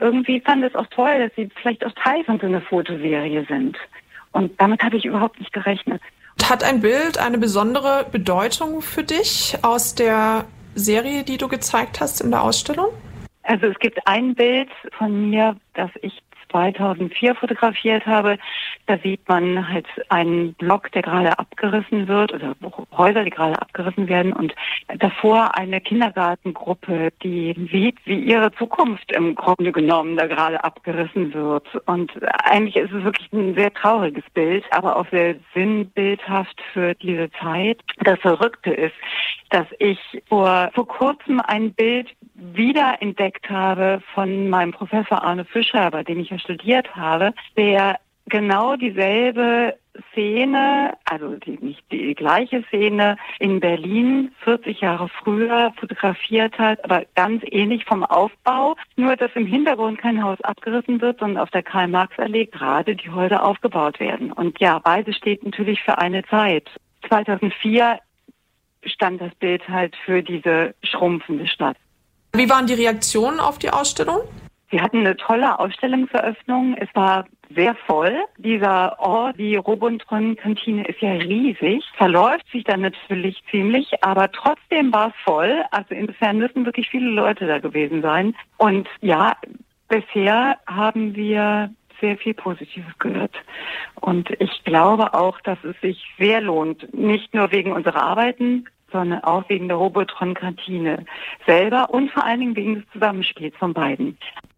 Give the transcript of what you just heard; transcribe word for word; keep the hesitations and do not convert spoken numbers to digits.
irgendwie fand es auch toll, dass sie vielleicht auch Teil von so einer Fotoserie sind. Und damit habe ich überhaupt nicht gerechnet. Hat ein Bild eine besondere Bedeutung für dich aus der Serie, die du gezeigt hast in der Ausstellung? Also es gibt ein Bild von mir, das ich zweitausendvier fotografiert habe. Da sieht man halt einen Block, der gerade abgerissen wird, oder Häuser, die gerade abgerissen werden, und davor eine Kindergartengruppe, die sieht, wie ihre Zukunft im Grunde genommen da gerade abgerissen wird. Und eigentlich ist es wirklich ein sehr trauriges Bild, aber auch sehr sinnbildhaft für diese Zeit. Das Verrückte ist, dass ich vor, vor kurzem ein Bild wiederentdeckt habe von meinem Professor Arne Fischer, bei dem ich ja studiert habe, der genau dieselbe Szene, also die, nicht die gleiche Szene in Berlin vierzig Jahre früher fotografiert hat, aber ganz ähnlich vom Aufbau, nur dass im Hintergrund kein Haus abgerissen wird, sondern auf der Karl-Marx-Allee gerade die Häuser aufgebaut werden. Und ja, beides steht natürlich für eine Zeit. zweitausendvier stand das Bild halt für diese schrumpfende Stadt. Wie waren die Reaktionen auf die Ausstellung? Wir hatten eine tolle Ausstellungseröffnung. Es war sehr voll. Dieser Ort, die Robotron-Kantine, ist ja riesig, verläuft sich dann natürlich ziemlich, aber trotzdem war es voll. Also insofern müssen wirklich viele Leute da gewesen sein. Und ja, bisher haben wir sehr viel Positives gehört. Und ich glaube auch, dass es sich sehr lohnt, nicht nur wegen unserer Arbeiten, sondern auch wegen der Robotron-Kantine selber und vor allen Dingen wegen des Zusammenspiels von beiden.